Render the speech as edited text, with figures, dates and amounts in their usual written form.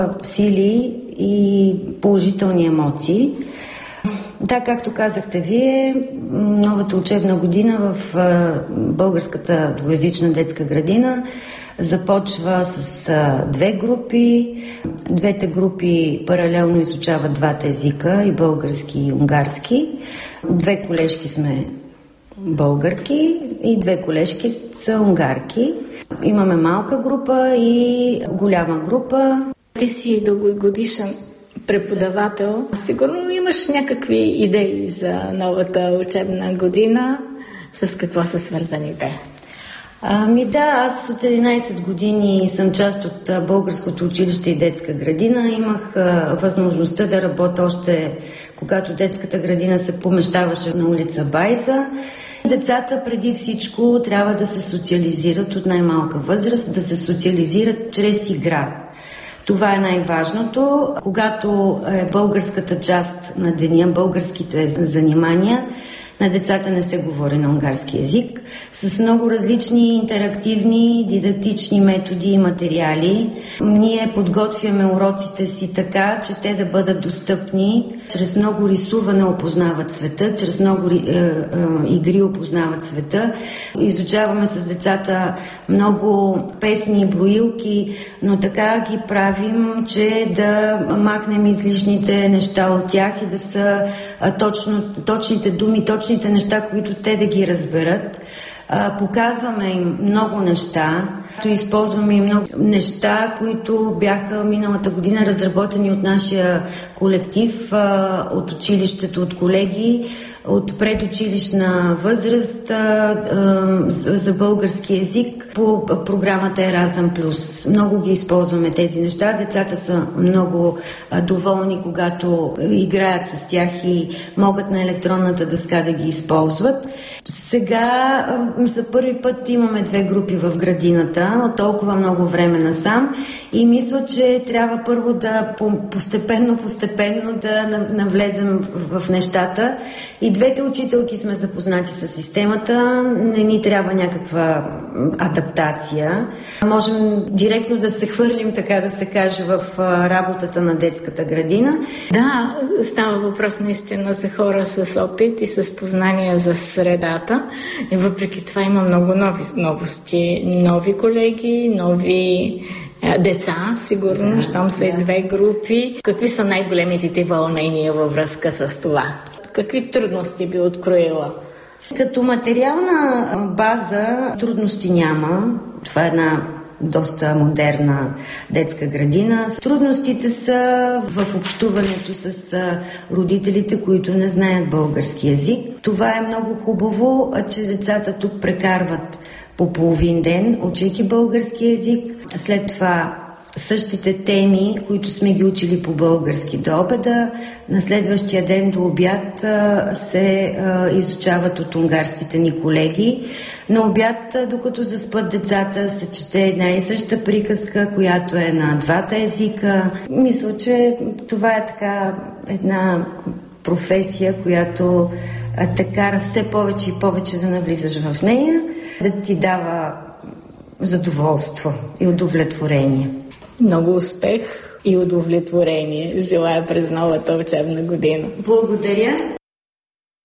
сили и положителни емоции. Да, както казахте вие, новата учебна година в българската двуезична детска градина започва с две групи. Двете групи паралелно изучават двата езика, и български, и унгарски. Две колежки сме българки и две колежки са унгарки. Имаме малка група и голяма група. Ти си дългогодишен преподавател. Сигурно имаш някакви идеи за новата учебна година. С какво са свързани те? Аз от 11 години съм част от Българското училище и детска градина. Имах възможността да работя още когато детската градина се помещаваше на улица Байза. Децата преди всичко трябва да се социализират от най-малка възраст, да се социализират чрез игра. Това е най-важното. Когато е българската част на деня, българските занимания, на децата не се говори на унгарски език. С много различни интерактивни, дидактични методи и материали ние подготвяме уроците си така, че те да бъдат достъпни. Чрез много рисуване опознават света, чрез много игри опознават света. Изучаваме с децата много песни и броилки, но така ги правим, че да махнем излишните неща от тях и да са точните думи, точните неща, които те да ги разберат. Показваме им много неща, използваме и много неща, които бяха миналата година разработени от нашия колектив, от училището, от колеги, от предучилищна възраст за български език по програмата Еразъм Плюс. Много ги използваме тези неща. Децата са много доволни, когато играят с тях и могат на електронната дъска да ги използват. Сега за първи път имаме две групи в градината от толкова много време насам и мисля, че трябва първо да постепенно да навлезем в нещата. И двете учителки сме запознати с системата, не ни трябва някаква адаптация. Можем директно да се хвърлим, така да се каже, в работата на детската градина. Да, става въпрос наистина за хора с опит и с познания за средата. И въпреки това има много новости, нови колеги, нови деца, сигурно, щом са и две групи. Какви са най-големите ти вълнения във връзка с това? Какви трудности би откроила? Като материална база трудности няма. Това е една доста модерна детска градина. Трудностите са в общуването с родителите, които не знаят български език. Това е много хубаво, че децата тук прекарват по половин ден, учейки български език. След това същите теми, които сме ги учили по български до обеда, на следващия ден до обяд се изучават от унгарските ни колеги. На обяд, докато заспят децата, се чете една и съща приказка, която е на двата езика. Мисля, че това е така една професия, която те кара все повече и повече да навлизаш в нея, да ти дава задоволство и удовлетворение. Много успех и удовлетворение желая през новата учебна година. Благодаря.